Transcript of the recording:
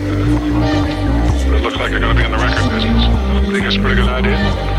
But it looks like you're going to be in the record business. I think it's a pretty good idea.